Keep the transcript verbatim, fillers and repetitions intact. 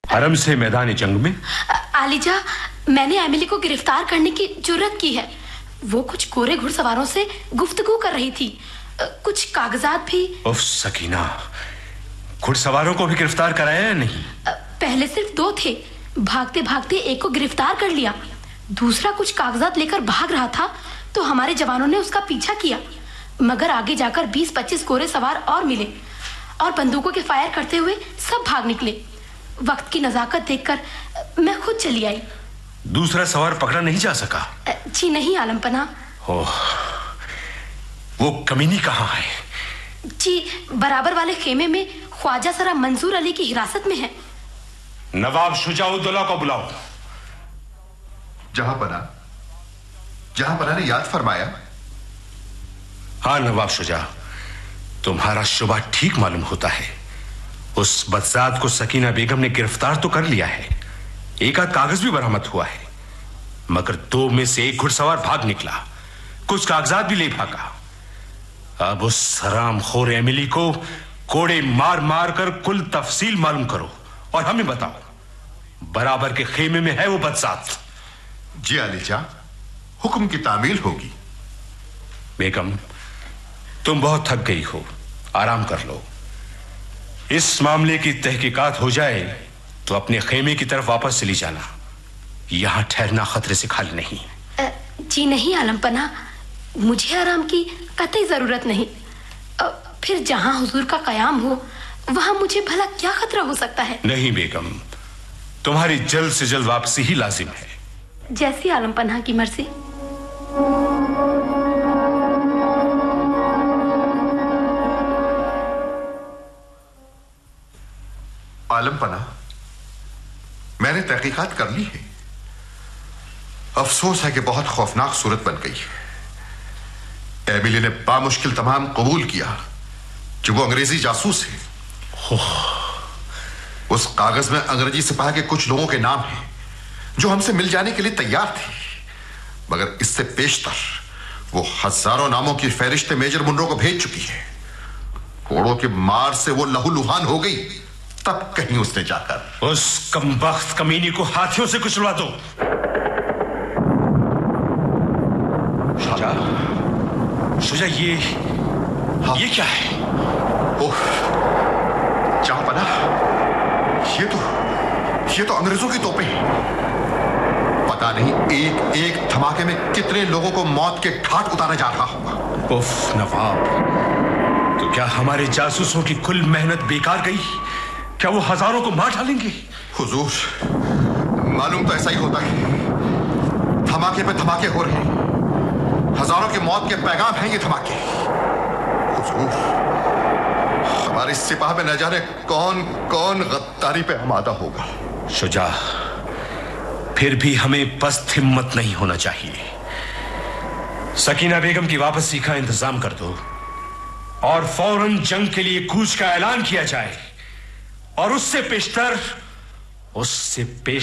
हरम से मैदान जंग में? आलिजा, मैंने एमिली को गिरफ्तार करने की जुर्रत की है। वो कुछ कोरे घुड़सवारों से गुफ्तगू कर रही थी, कुछ कागजात भी। उफ सकीना, घुड़सवारों को भी गिरफ्तार कराया या नहीं? पहले सिर्फ दो थे, भागते भागते एक को गिरफ्तार कर लिया। दूसरा कुछ कागजात लेकर भाग रहा था तो हमारे जवानों ने उसका पीछा किया, मगर आगे जाकर बीस पच्चीस कोरे सवार और मिले और बंदूकों के फायर करते हुए सब भाग निकले। वक्त की नजाकत देखकर मैं खुद चली आई। दूसरा सवार पकड़ा नहीं जा सका? जी नहीं आलमपना। ओह, वो कमीनी कहाँ है? जी, बराबर वाले खेमे में ख्वाजा सरा मंसूर अली की हिरासत में है। नवाब शुजाउद्दौला को बुलाओ। जहां पना, जहां पना ने याद फरमाया। हाँ नवाब शुजा, तुम्हारा शुबा ठीक मालूम होता है। उस बदजात को सकीना बेगम ने गिरफ्तार तो कर लिया है, एक आध कागज भी बरामद हुआ है, मगर दो में से एक घुड़सवार भाग निकला, कुछ कागजात भी ले भागा। अब उस हरामखोर एमिली को कोड़े मार मार कर कुल तफसील मालूम करो और हमें बताओ, बराबर के खेमे में है वो बदजात? जी आलिजा, हुक्म की तामील होगी। बेगम, तुम बहुत थक गई हो, आराम कर लो। इस मामले की तहकीकात हो जाए तो अपने खेमे की तरफ वापस चली जाना, यहां ठहरना खतरे से खाली नहीं। आ, जी नहीं आलमपना, मुझे आराम की कतई जरूरत नहीं। आ, फिर जहां हुजूर का कयाम हो वहां मुझे भला क्या खतरा हो सकता है? नहीं बेगम, तुम्हारी जल्द से जल्द वापसी ही लाजिम है। जैसी आलमपना की मर्जी। आलमपना, मैंने तहकीकात कर ली है। अफसोस है कि बहुत खौफनाक सूरत बन गई है। एमिली ने बामुश्किल तमाम कबूल किया कि वो अंग्रेजी जासूस है। उस कागज में अंग्रेजी सिपाही के कुछ लोगों के नाम हैं जो हमसे मिल जाने के लिए तैयार थे, मगर इससे पेशतर वो हजारों नामों की फहरिस्त मेजर मुनरो को भेज चुकी है। कोड़ों की मार से वो लहूलुहान हो गई, तब कहीं उसने जाकर उस कमबख्त कमीनी को हाथियों से कुचलवा दो। शुजा, शुजा, ये हाँ। ये क्या है? ओह, जहां पना, ये तो ये तो अंग्रेजों की तोपें हैं। पता नहीं एक एक धमाके में कितने लोगों को मौत के घाट उतारा जा रहा होगा। उफ नवाब, तो क्या हमारे जासूसों की कुल मेहनत बेकार गई? क्या वो हजारों को मार डालेंगे? हुजूर, मालूम तो ऐसा ही होता है। धमाके पे धमाके हो रहे हैं, हजारों की मौत के पैगाम हैं ये धमाके। हुजूर, हमारे सिपाह में न जाने कौन कौन गद्दारी पे आमादा होगा। शुजा, फिर भी हमें पस्त हिम्मत नहीं होना चाहिए। सकीना बेगम की वापसी का इंतजाम कर दो और फौरन जंग के लिए कूच का ऐलान किया जाए, और उससे पेशतर उससे पेश